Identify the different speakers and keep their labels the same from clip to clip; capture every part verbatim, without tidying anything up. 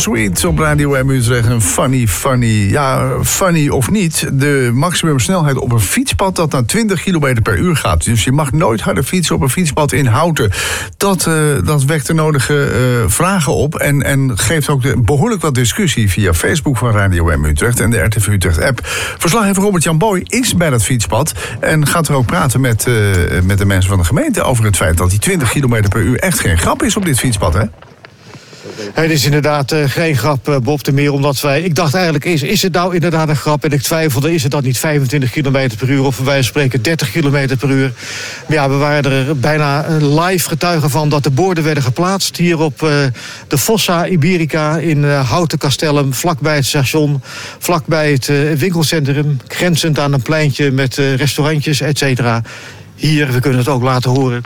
Speaker 1: Sweet op Radio M Utrecht. Een funny, funny, ja, funny of niet. De maximumsnelheid op een fietspad dat naar twintig kilometer per uur gaat. Dus je mag nooit harder fietsen op een fietspad in Houten. Dat, uh, dat wekt de nodige uh, vragen op. En, en geeft ook de, behoorlijk wat discussie via Facebook van Radio M Utrecht en de R T V Utrecht app. Verslaggever Robert-Jan Boy is bij dat fietspad. En gaat er ook praten met, uh, met de mensen van de gemeente over het feit dat die twintig kilometer per uur echt geen grap is op dit fietspad, hè?
Speaker 2: Het is inderdaad uh, geen grap, uh, Bob de Meer, omdat wij... Ik dacht eigenlijk, is, is het nou inderdaad een grap? En ik twijfelde, is het dan niet vijfentwintig kilometer per uur... of wij spreken dertig kilometer per uur? Maar ja, we waren er bijna live getuigen van... dat de borden werden geplaatst hier op uh, de Fossa Iberica... in uh, Houten Castellum, vlakbij het station... vlakbij het uh, winkelcentrum... grenzend aan een pleintje met uh, restaurantjes, et cetera. Hier, we kunnen het ook laten horen...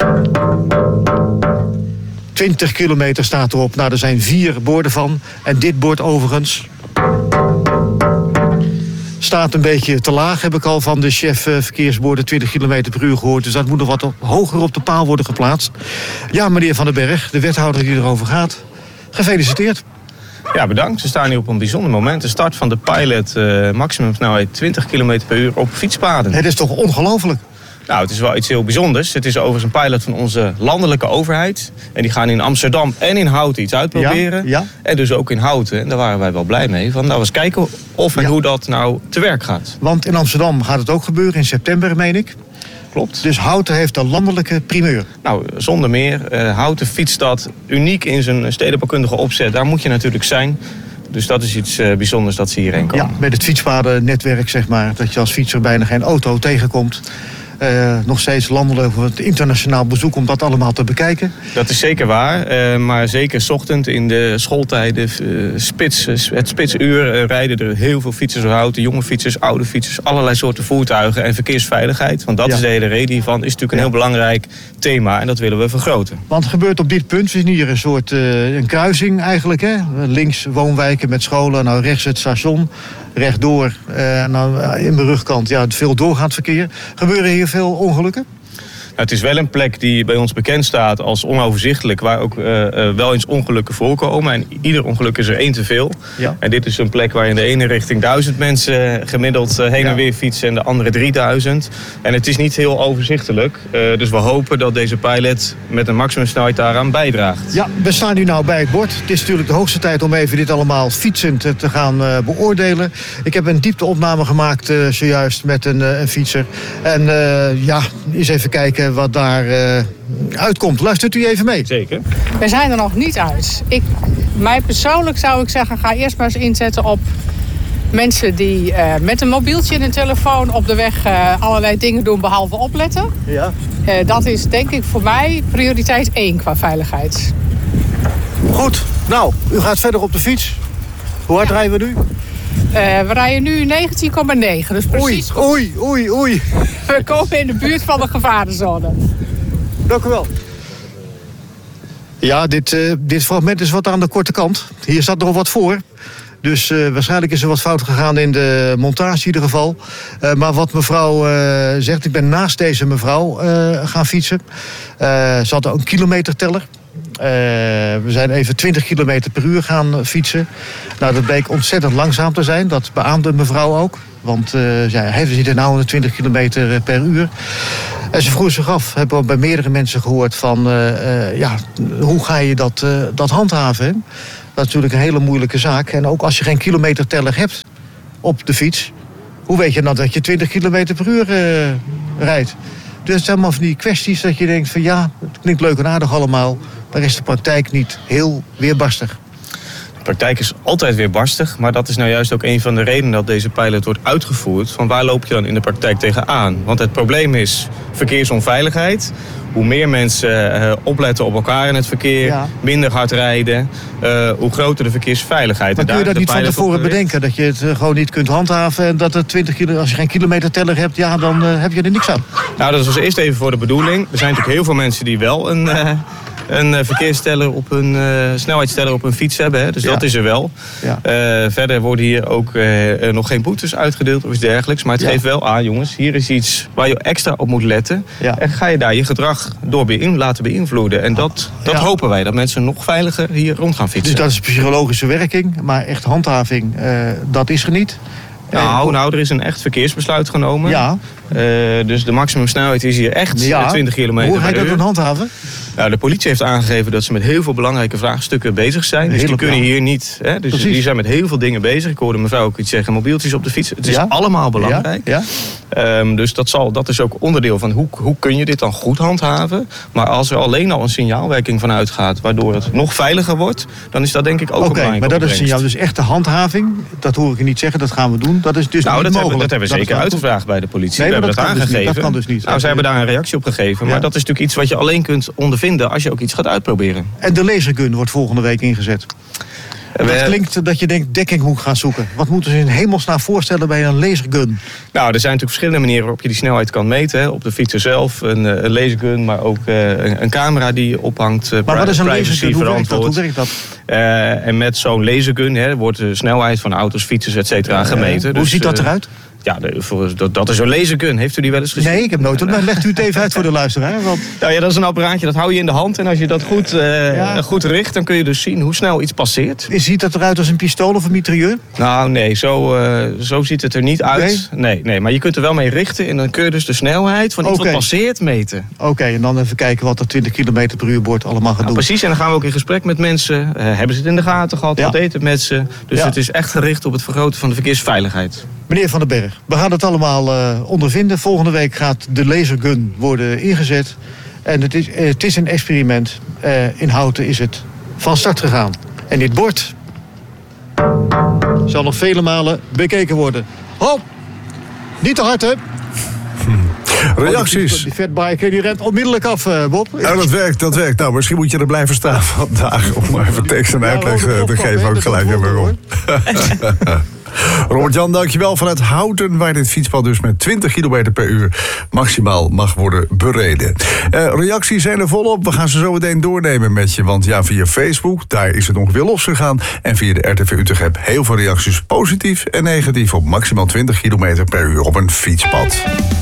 Speaker 2: twintig kilometer staat erop. Nou, er zijn vier borden van. En dit bord overigens staat een beetje te laag, heb ik al van de chef uh, verkeersborden twintig kilometer per uur gehoord. Dus dat moet nog wat op, hoger op de paal worden geplaatst. Ja, meneer Van den Berg, de wethouder die erover gaat. Gefeliciteerd.
Speaker 3: Ja, bedankt. We staan hier op een bijzonder moment. De start van de pilot, uh, maximumsnelheid twintig kilometer per uur op fietspaden.
Speaker 2: Het is toch ongelooflijk?
Speaker 3: Nou, het is wel iets heel bijzonders. Het is overigens een pilot van onze landelijke overheid. En die gaan in Amsterdam en in Houten iets uitproberen.
Speaker 2: Ja, ja.
Speaker 3: En dus ook in Houten. En daar waren wij wel blij mee. Van, nou, eens kijken of en ja. hoe dat nou te werk gaat.
Speaker 2: Want in Amsterdam gaat het ook gebeuren in september, meen ik.
Speaker 3: Klopt.
Speaker 2: Dus Houten heeft een landelijke primeur.
Speaker 3: Nou, zonder meer. Uh, Houten fietsstad, uniek in zijn stedenbouwkundige opzet. Daar moet je natuurlijk zijn. Dus dat is iets uh, bijzonders dat ze hierheen komen.
Speaker 2: Ja, met het fietspadennetwerk, zeg maar. Dat je als fietser bijna geen auto tegenkomt. Uh, nog steeds landelijk of het internationaal bezoek om dat allemaal te bekijken.
Speaker 3: Dat is zeker waar. Uh, maar zeker 's ochtend in de schooltijden, uh, spits, het spitsuur, uh, rijden er heel veel fietsers door Houten. Jonge fietsers, oude fietsers, allerlei soorten voertuigen en verkeersveiligheid. Want dat ja. is de hele reden hiervan. Is natuurlijk een ja. heel belangrijk thema en dat willen we vergroten.
Speaker 2: Want er gebeurt op dit punt, we zien hier een soort uh, een kruising eigenlijk. Hè? Links woonwijken met scholen, nou rechts het station. Rechtdoor, uh, nou, in mijn rugkant, ja, veel doorgaand verkeer. Gebeuren hier veel ongelukken?
Speaker 3: Nou, het is wel een plek die bij ons bekend staat als onoverzichtelijk... waar ook uh, uh, wel eens ongelukken voorkomen. En ieder ongeluk is er één te veel. Ja. En dit is een plek waar in de ene richting duizend mensen gemiddeld uh, heen en weer fietsen... en de andere drieduizend. En het is niet heel overzichtelijk. Uh, dus we hopen dat deze pilot met een maximumsnelheid daaraan bijdraagt.
Speaker 2: Ja, we staan nu nou bij het bord. Het is natuurlijk de hoogste tijd om even dit allemaal fietsend te gaan uh, beoordelen. Ik heb een diepteopname gemaakt uh, zojuist met een, uh, een fietser. En uh, ja, eens even kijken wat daar uh, uitkomt. Luistert u even mee?
Speaker 3: Zeker.
Speaker 4: We zijn er nog niet uit. Ik, mij persoonlijk zou ik zeggen, ga eerst maar eens inzetten op mensen die uh, met een mobieltje en een telefoon op de weg uh, allerlei dingen doen behalve opletten. Ja. Uh, dat is denk ik voor mij prioriteit één qua veiligheid.
Speaker 2: Goed, nou, u gaat verder op de fiets. Hoe hard ja. rijden we nu?
Speaker 4: Uh, we rijden nu negentien komma negen, dus precies.
Speaker 2: Oei, oei, oei, oei.
Speaker 4: We komen in de buurt van de gevarenzone.
Speaker 2: Dank u wel. Ja, dit, uh, dit fragment is wat aan de korte kant. Hier staat nog wat voor. Dus uh, waarschijnlijk is er wat fout gegaan in de montage in ieder geval. Uh, maar wat mevrouw uh, zegt, ik ben naast deze mevrouw uh, gaan fietsen. Uh, ze had een kilometerteller. Uh, we zijn even twintig kilometer per uur gaan fietsen. Nou, dat bleek ontzettend langzaam te zijn. Dat beaamde mevrouw ook. Want uh, ja, hij zit er nou aan twintig kilometer per uur. En ze vroeg zich af, hebben we bij meerdere mensen gehoord van... Uh, uh, ja, hoe ga je dat, uh, dat handhaven? Hè? Dat is natuurlijk een hele moeilijke zaak. En ook als je geen kilometerteller hebt op de fiets... hoe weet je dan dat je twintig kilometer per uur uh, rijdt? Dus het zijn allemaal van die kwesties dat je denkt van... ja, het klinkt leuk en aardig allemaal... maar is de praktijk niet heel weerbarstig.
Speaker 3: De praktijk is altijd weerbarstig, maar dat is nou juist ook een van de redenen dat deze pilot wordt uitgevoerd. Van waar loop je dan in de praktijk tegenaan? Want het probleem is verkeersonveiligheid. Hoe meer mensen uh, opletten op elkaar in het verkeer, ja. minder hard rijden, uh, hoe groter de verkeersveiligheid.
Speaker 2: Maar kun je dat niet van tevoren bedenken? Dat je het uh, gewoon niet kunt handhaven en dat het twintig kilo, als je geen kilometerteller hebt, ja, dan uh, heb je er niks aan.
Speaker 3: Nou, dat was eerst even voor de bedoeling. Er zijn natuurlijk heel veel mensen die wel een... Uh, een uh, verkeerssteller op een uh, snelheidsteller op een fiets hebben. Hè? Dus ja. dat is er wel. Ja. Uh, verder worden hier ook uh, nog geen boetes uitgedeeld of iets dergelijks. Maar het ja. geeft wel aan, jongens, hier is iets waar je extra op moet letten. Ja. En ga je daar je gedrag door beïn- laten beïnvloeden. En dat, dat ja. hopen wij, dat mensen nog veiliger hier rond gaan fietsen.
Speaker 2: Dus dat is psychologische werking, maar echt handhaving, uh, dat is er niet.
Speaker 3: Nou, nou, er is een echt verkeersbesluit genomen. Ja. Uh, dus de maximumsnelheid is hier echt ja. twintig kilometer per uur.
Speaker 2: Hoe ga je dat dan handhaven?
Speaker 3: Nou, de politie heeft aangegeven dat ze met heel veel belangrijke vraagstukken bezig zijn. Dus die kunnen hier niet. Hè, dus die zijn met heel veel dingen bezig. Ik hoorde mevrouw ook iets zeggen, mobieltjes op de fiets. Het is ja. allemaal belangrijk. Ja. Ja. Um, dus dat, zal, dat is ook onderdeel van hoe, hoe kun je dit dan goed handhaven. Maar als er alleen al een signaalwerking van uitgaat, waardoor het nog veiliger wordt, dan is dat denk ik ook okay, een belangrijke
Speaker 2: maar dat
Speaker 3: opbrengst.
Speaker 2: is signaal. Dus echte handhaving, dat hoor ik je niet zeggen, dat gaan we doen. Dat is dus
Speaker 3: nou,
Speaker 2: niet
Speaker 3: dat
Speaker 2: mogelijk.
Speaker 3: Hebben, dat hebben we zeker uitgevraagd bij de politie. Nee, we hebben dat, dat aangegeven. Dus
Speaker 2: dat kan dus niet.
Speaker 3: Nou, ze hebben daar een reactie op gegeven. Maar ja. dat is natuurlijk iets wat je alleen kunt ondervinden als je ook iets gaat uitproberen.
Speaker 2: En de lasergun wordt volgende week ingezet. Dat we... klinkt dat je denkt dekking moet gaan zoeken. Wat moeten ze in hemelsnaam voorstellen bij een lasergun?
Speaker 3: Nou, er zijn natuurlijk verschillende manieren waarop je die snelheid kan meten. Hè. Op de fietser zelf, een, een lasergun, maar ook uh, een, een camera die ophangt. Uh,
Speaker 2: maar wat is een lasergun? Hoe werkt dat? Hoe werkt dat?
Speaker 3: Uh, en met zo'n lasergun hè, wordt de snelheid van auto's, fietsers, et cetera gemeten.
Speaker 2: Uh, hoe
Speaker 3: dus,
Speaker 2: ziet dat
Speaker 3: uh,
Speaker 2: eruit?
Speaker 3: Ja, de, voor, dat, dat is een lasergun. Heeft u die wel eens gezien?
Speaker 2: Nee, ik heb nooit. Maar legt u het even uit voor de luisteraar. Want...
Speaker 3: Nou ja, dat is een apparaatje, dat hou je in de hand. En als je dat goed, uh, ja. goed richt, dan kun je dus zien hoe snel iets passeert.
Speaker 2: Ziet dat eruit als een pistool of een mitrailleur?
Speaker 3: Nou, nee, zo, uh, zo ziet het er niet uit. Nee? nee, nee, maar je kunt er wel mee richten. En dan kun je dus de snelheid van iets okay. wat passeert meten.
Speaker 2: Oké, okay, en dan even kijken wat dat twintig kilometer per uur bord allemaal gaat nou, doen.
Speaker 3: Precies, en dan gaan we ook in gesprek met mensen. Uh, hebben ze het in de gaten gehad? Ja. Wat deed het met ze? Dus ja. het is echt gericht op het vergroten van de verkeersveiligheid.
Speaker 2: Meneer Van den Berg, we gaan het allemaal uh, ondervinden. Volgende week gaat de lasergun worden ingezet. En het is, uh, het is een experiment. Uh, in Houten is het van start gegaan. En dit bord zal nog vele malen bekeken worden. Hop! Niet te hard, hè?
Speaker 1: Reacties.
Speaker 2: Oh, die, die fatbiker die rent onmiddellijk af, uh, Bob.
Speaker 1: Ja, dat werkt, dat werkt. Nou, misschien moet je er blijven staan vandaag om even tekst en uitleg ja, te geven. Ook gelijk hebben waarom. Robert-Jan, dankjewel vanuit Houten, waar dit fietspad dus met twintig kilometer per uur maximaal mag worden bereden. Uh, reacties zijn er volop. We gaan ze zo meteen doornemen met je. Want ja, via Facebook, daar is het ongeveer losgegaan. En via de R T V Utrecht app heel veel reacties, positief en negatief, op maximaal twintig kilometer per uur op een fietspad.